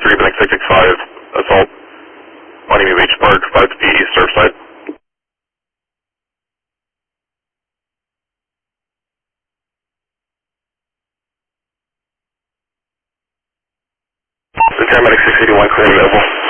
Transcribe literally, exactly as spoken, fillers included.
three, Bank six six five, assault, Miami Beach Park, five fifty East Surfside. The paramedic six eighty-one clear available.